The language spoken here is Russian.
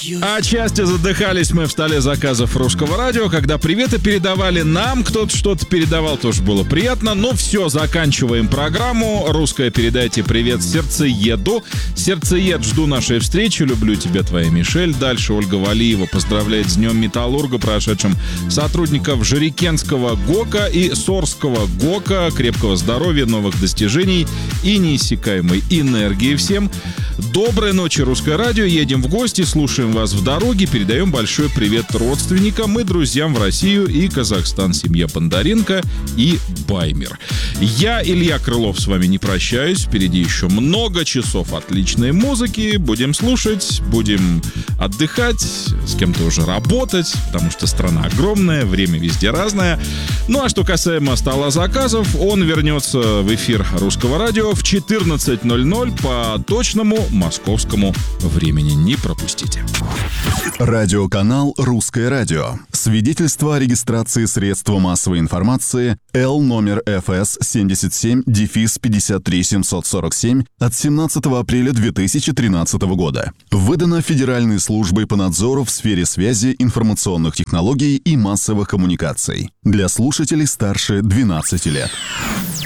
Отчасти задыхались мы в столе заказов Русского радио, когда приветы передавали нам, кто-то что-то передавал, тоже было приятно. Но все, заканчиваем программу. Русское, передайте привет сердцееду. Сердцеед, жду нашей встречи, люблю тебя, твоя Мишель. Дальше Ольга Валиева поздравляет с Днем Металлурга, прошедшим сотрудников Жирикенского ГОКа и Сорского ГОКа. Крепкого здоровья, новых достижений и неиссякаемой энергии всем. Доброй ночи, Русское радио. Едем в гости, слушаем вас в дороге, передаем большой привет родственникам и друзьям в Россию и Казахстан. Семья Бондаренко и Баймер. Я, Илья Крылов, с вами не прощаюсь. Впереди еще много часов отличной музыки. Будем слушать, будем отдыхать, с кем-то уже работать, потому что страна огромная, время везде разное. Ну а что касаемо стола заказов, он вернется в эфир Русского радио в 14:00 по точному московскому времени. Не пропустите. Радиоканал «Русское радио». Свидетельство о регистрации средства массовой информации Л номер ФС 77-53747 от 17 апреля 2013 года. Выдано Федеральной службой по надзору в сфере связи, информационных технологий и массовых коммуникаций. Для слушателей старше 12 лет.